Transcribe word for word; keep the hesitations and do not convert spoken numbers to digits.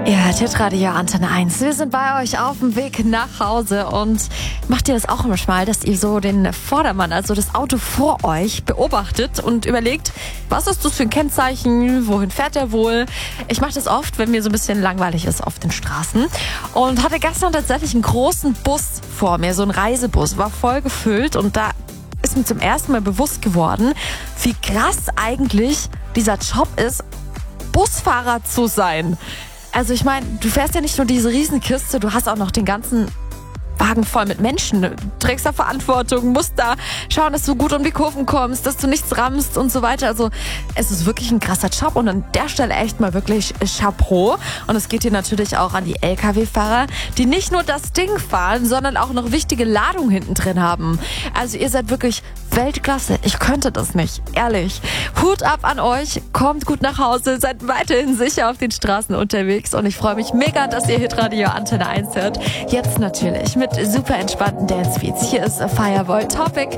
Ihr hört Hitradio Antenne eins. Wir sind bei euch auf dem Weg nach Hause und macht ihr das auch manchmal, dass ihr so den Vordermann, also das Auto vor euch, beobachtet und überlegt, was ist das für ein Kennzeichen, wohin fährt er wohl? Ich mache das oft, wenn mir so ein bisschen langweilig ist auf den Straßen und hatte gestern tatsächlich einen großen Bus vor mir, so ein Reisebus, war voll gefüllt und da ist mir zum ersten Mal bewusst geworden, wie krass eigentlich dieser Job ist, Busfahrer zu sein. Also ich meine, du fährst ja nicht nur diese Riesenkiste, du hast auch noch den ganzen Wagen voll mit Menschen. Du trägst da Verantwortung, musst da schauen, dass du gut um die Kurven kommst, dass du nichts rammst und so weiter. Also es ist wirklich ein krasser Job und an der Stelle echt mal wirklich Chapeau. Und es geht hier natürlich auch an die L K W-Fahrer, die nicht nur das Ding fahren, sondern auch noch wichtige Ladungen hinten drin haben. Also ihr seid wirklich Weltklasse. Ich könnte das nicht, ehrlich. Hut ab an euch, kommt gut nach Hause, seid weiterhin sicher auf den Straßen unterwegs und ich freue mich mega, dass ihr Hitradio Antenne eins hört. Jetzt natürlich mit super entspannten Dance Beats. Hier ist Fireboy Topic.